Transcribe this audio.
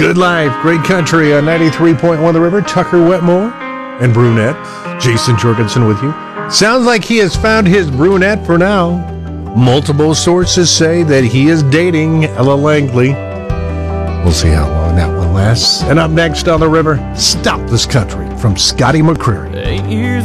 Good life, great country on 93.1 The River. Tucker Wetmore and brunette Jason Jorgensen with you. Sounds like he has found his brunette for now. Multiple sources say that he is dating Ella Langley. We'll see how long that one lasts. And up next on The River, Stop This Country from Scotty McCreery. 8 years